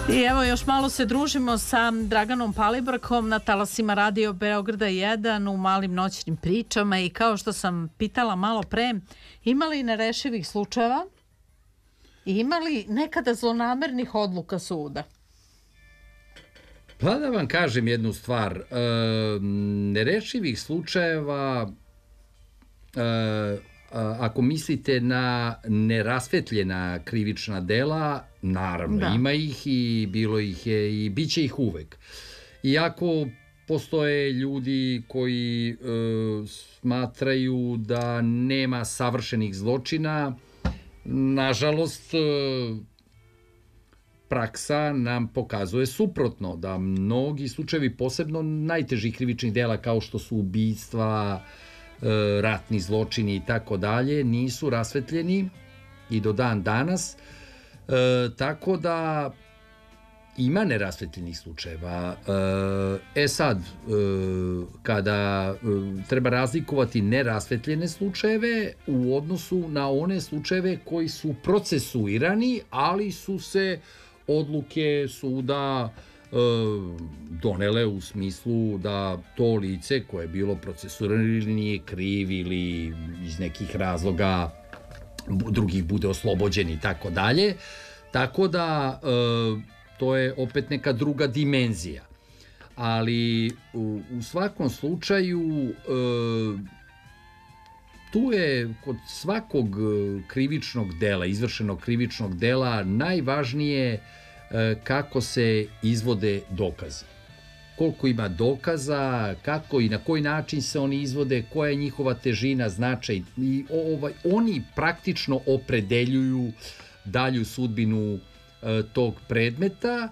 I evo još malo se družimo sa Draganom Palibrkom na talasima Radio Beograda 1 u malim noćnim pričama i kao što sam pitala malo pre, ima li nerešivih slučajeva i ima li nekada zlonamernih odluka suda? Pa da vam kažem jednu stvar, nerešivih slučajeva, ako mislite na nerasvetljena krivična dela, naravno ima ih i bilo ih je i bit će ih uvek. Iako postoje ljudi koji smatraju da nema savršenih zločina, nažalost praksa nam pokazuje suprotno, da mnogi slučajevi, posebno najtežih krivičnih dela kao što su ubistva, ratni zločini i tako dalje, nisu rasvetljeni i do dan danas, tako da ima nerasvetljenih slučajeva. Sad, kada treba razlikovati nerasvetljene slučajeve u odnosu na one slučajeve koji su procesuirani, ali su se odluke suda donele u smislu da to lice koje je bilo procesuirano ili nije kriv ili iz nekih razloga drugih bude oslobođen i tako dalje. Tako da to je opet neka druga dimenzija. Ali u svakom slučaju tu je kod svakog krivičnog dela, izvršenog krivičnog dela, najvažnije kako se izvode dokazi. Koliko ima dokaza, kako i na koji način se oni izvode, koja je njihova težina, značaj. I oni praktično opredeljuju dalju sudbinu tog predmeta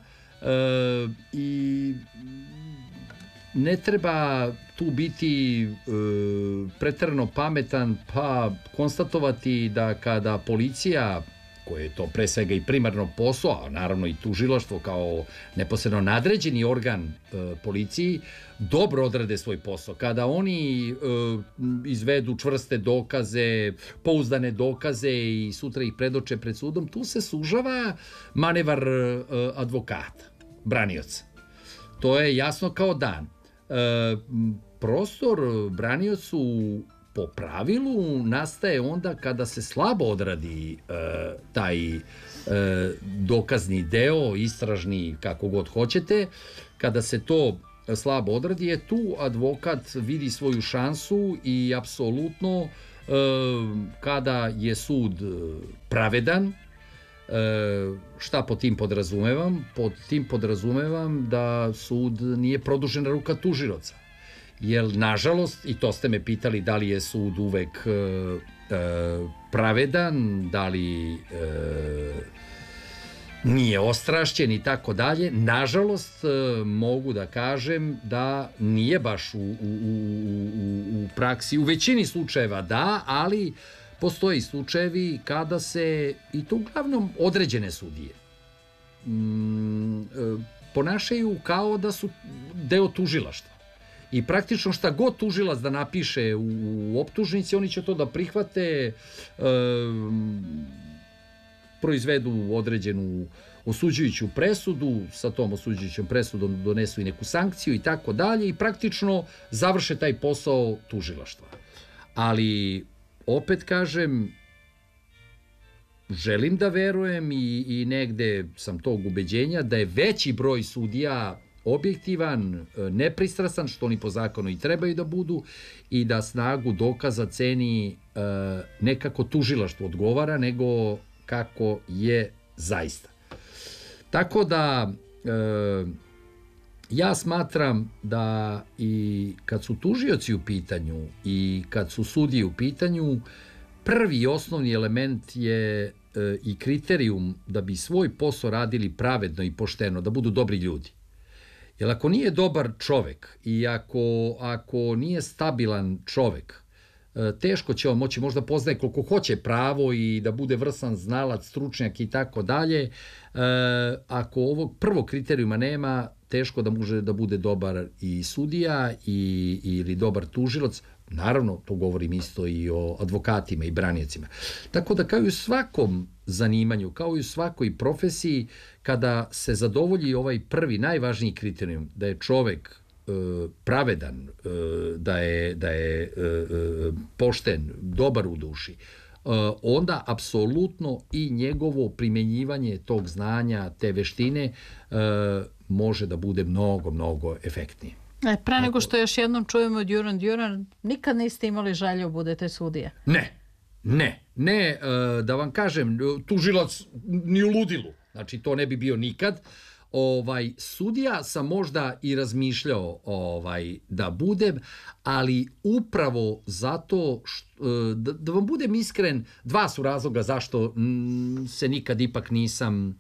i ne treba tu biti preterano pametan pa konstatovati da kada policija, koje je to pre svega i primarno posao, a naravno i tužilaštvo kao neposredno nadređeni organ policiji, dobro odrade svoj posao. Kada oni izvedu čvrste dokaze, pouzdane dokaze i sutra ih predoče pred sudom, tu se sužava manevar advokata, branioca. To je jasno kao dan. Prostor braniocu po pravilu nastaje onda kada se slabo odradi taj dokazni deo, istražni, kako god hoćete. Kada se to slabo odradi, tu advokat vidi svoju šansu i apsolutno kada je sud pravedan, šta po tim podrazumevam? Pod tim podrazumevam da sud nije produžena ruka tužioca. Jer, nažalost, i to ste me pitali da li je sud uvek pravedan, da li nije ostrašćen i tako dalje, nažalost mogu da kažem da nije baš u praksi, u većini slučajeva da, ali postoje slučajevi kada se, i to uglavnom određene sudije, ponašaju kao da su deo tužilaštva. I praktično šta god tužilac da napiše u optužnici, oni će to da prihvate, proizvedu određenu osuđujuću presudu, sa tom osuđujućom presudom donesu i neku sankciju i tako dalje i praktično završe taj posao tužilaštva. Ali, opet kažem, želim da verujem i negde sam tog ubeđenja da je veći broj sudija objektivan, nepristrasan, što oni po zakonu i trebaju da budu, i da snagu dokaza ceni nekako tužilaštvo odgovara, nego kako je zaista. Tako da ja smatram da i kad su tužioci u pitanju i kad su sudije u pitanju, prvi i osnovni element je i kriterijum da bi svoj posao radili pravedno i pošteno, da budu dobri ljudi. Jer ako nije dobar čovek i ako nije stabilan čovek, teško će on moći, možda poznaje koliko hoće pravo i da bude vrsan znalac, stručnjak i tako dalje. Ako ovog prvog kriterijuma nema, teško da može da bude dobar i sudija ili dobar tužilac. Naravno, to govorim isto i o advokatima i branjecima. Tako da kao i u svakom zanimanju, kao i u svakoj profesiji, kada se zadovolji ovaj prvi, najvažniji kriterijum, da je čovek pravedan, da je pošten, dobar u duši, onda apsolutno i njegovo primjenjivanje tog znanja, te veštine može da bude mnogo, mnogo efektnije. Pre nego što još jednom čujemo od Duran, nikad niste imali želju budete sudije? Ne, da vam kažem, tužilac ni u ludilu, znači to ne bi bio nikad. Sudija sam možda i razmišljao da budem, ali upravo zato, da vam budem iskren, dva su razloga zašto se nikad ipak nisam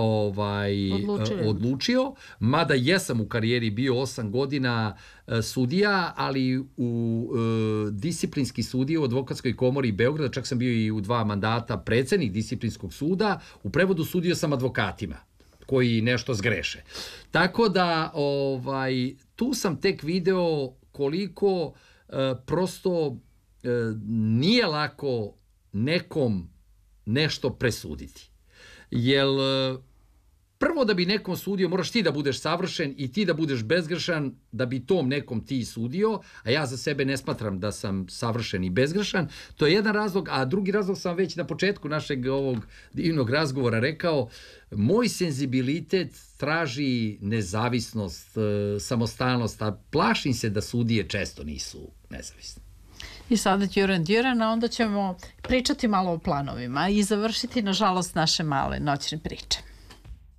odlučio, mada jesam u karijeri bio 8 godina sudija, ali u disciplinski sudija u Advokatskoj komori Beograda, čak sam bio i u 2 mandata predsednik disciplinskog suda, u prevodu sudio sam advokatima koji nešto zgreše. Tako da tu sam tek video koliko prosto nije lako nekom nešto presuditi. Jer prvo da bi nekom sudio moraš ti da budeš savršen i ti da budeš bezgrešan da bi tom nekom ti sudio, a ja za sebe ne smatram da sam savršen i bezgrešan. To je jedan razlog, a drugi razlog sam već na početku našeg ovog divnog razgovora rekao, moj senzibilitet traži nezavisnost, samostalnost, a plašim se da sudije često nisu nezavisne. I sada Duran, a onda ćemo pričati malo o planovima i završiti, nažalost, naše male noćne priče.